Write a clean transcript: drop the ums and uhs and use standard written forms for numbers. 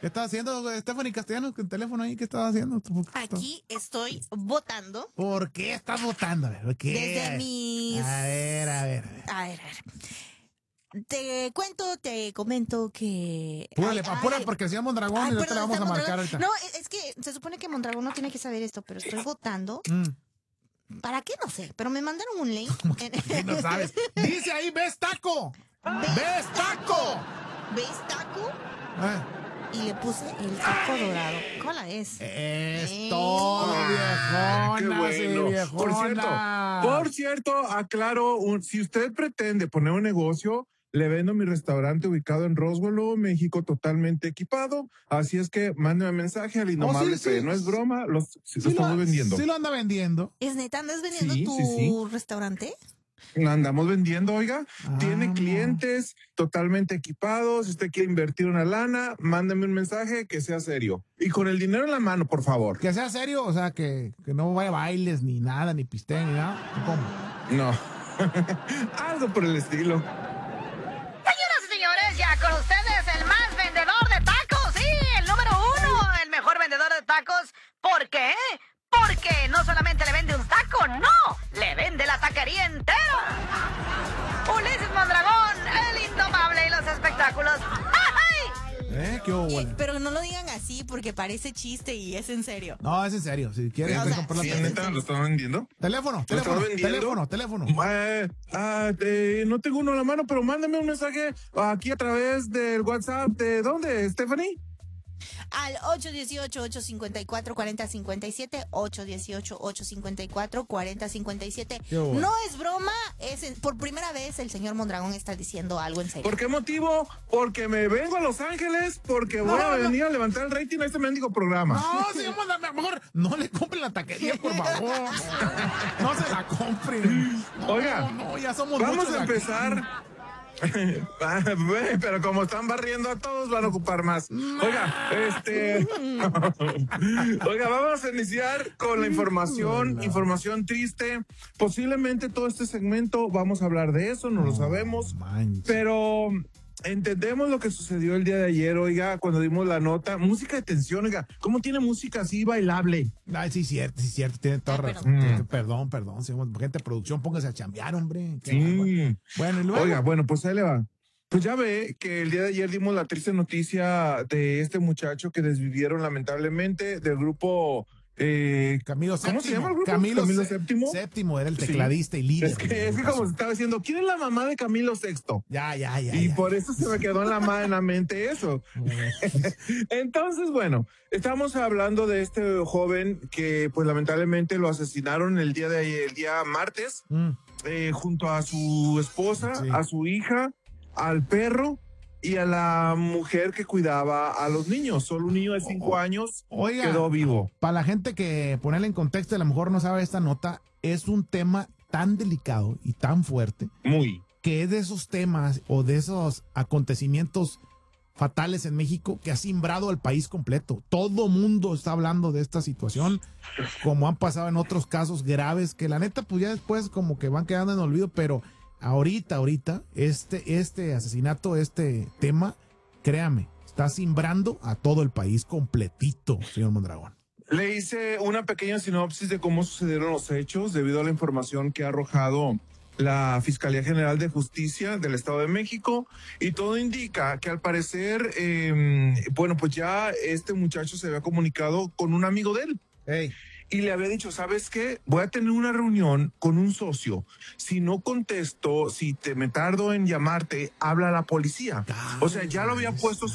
¿Qué estás haciendo, Stephanie Castellanos, con el teléfono ahí? ¿Qué estás haciendo? Aquí estoy votando. ¿Por qué estás votando? ¿Por qué? Desde mis... A ver. A ver. Te comento que... Apura, porque si Mondragón y no te la vamos a marcar ahorita. No, es que se supone que Mondragón no tiene que saber esto, pero estoy votando. ¿Para qué? No sé, pero me mandaron un link. No sabes. Dice ahí, ¿ves taco? ¿Ves taco? ¿Ves taco? Y le puse el taco dorado. ¿Cómo la es? Es todo, viejona. Qué bueno. Viejona. Por cierto, aclaro, si usted pretende poner un negocio, le vendo mi restaurante ubicado en Roswell, Nuevo México, totalmente equipado. Así es que mándeme mensaje al Indomable sí. P. No es broma, lo estamos vendiendo. Sí lo anda vendiendo. ¿Es neta? ¿Andas vendiendo tu restaurante? Andamos vendiendo, oiga. Tiene clientes totalmente equipados. Si usted quiere invertir una lana, mándeme un mensaje que sea serio. Y con el dinero en la mano, por favor. Que sea serio, o sea, que no vaya a bailes, ni nada, ni pisteen, ni nada. ¿Cómo? No. Algo por el estilo. Señoras y señores, ya con ustedes el más vendedor de tacos. Sí, el número 1, el mejor vendedor de tacos. ¿Por qué? Porque no solamente le vende un taco, no, le vende la taquería entera. Ulises Mondragón, el indomable y los espectáculos. ¡Ay! ¿Qué hubo, bueno? Pero no lo digan así porque parece chiste y es en serio. No, es en serio. Si quieres, O sea, comprar la ¿Sí, tarjeta. neta, lo están vendiendo? Teléfono. No tengo uno en la mano, pero mándame un mensaje aquí a través del WhatsApp. ¿De dónde, Stephanie? Al 818-854-4057, 818-854-4057. No es broma, por primera vez el señor Mondragón está diciendo algo en serio. ¿Por qué motivo? Porque me vengo a Los Ángeles, porque voy a venir a levantar el rating a este mendigo programa. No, señor Mondragón, mejor no le compren la taquería, por favor. No se la compren. Oiga, no, ya somos vamos muchos a aquí. empezar. Pero como están barriendo a todos, van a ocupar más. Oiga, Oiga, vamos a iniciar con la información triste. Posiblemente todo este segmento vamos a hablar de eso, no lo sabemos. Pero entendemos lo que sucedió el día de ayer, oiga, cuando dimos la nota. Música de tensión, oiga, ¿cómo tiene música así bailable? Ay, sí, cierto, tiene toda razón. Perdón, señor, gente de producción, póngase a chambear, hombre. Sí. Bueno, y luego. Oiga, bueno, pues ahí le va. Pues ya ve que el día de ayer dimos la triste noticia de este muchacho que desvivieron lamentablemente del grupo... Camilo ¿Cómo VII. se llama el grupo? Camilo Séptimo. Séptimo era el tecladista y líder. Es que como se estaba diciendo, ¿quién es la mamá de Camilo VI? Ya. Y por eso se me quedó en la mente eso. Entonces, bueno, estamos hablando de este joven que pues lamentablemente lo asesinaron el día martes, junto a su esposa, a su hija, al perro y a la mujer que cuidaba a los niños. Solo un niño de 5 años quedó vivo. Para la gente que ponerle en contexto, a lo mejor no sabe esta nota, es un tema tan delicado y tan fuerte. Que es de esos temas o de esos acontecimientos fatales en México que ha cimbrado al país completo. Todo mundo está hablando de esta situación, como han pasado en otros casos graves, que la neta, pues ya después como que van quedando en olvido, pero ahorita, este asesinato, este tema, créame, está cimbrando a todo el país completito, señor Mondragón. Le hice una pequeña sinopsis de cómo sucedieron los hechos debido a la información que ha arrojado la Fiscalía General de Justicia del Estado de México, y todo indica que al parecer, pues ya este muchacho se había comunicado con un amigo de él. Y le había dicho, ¿sabes qué? Voy a tener una reunión con un socio. Si no contesto, me tardo en llamarte, habla a la policía. O sea, ya lo había puesto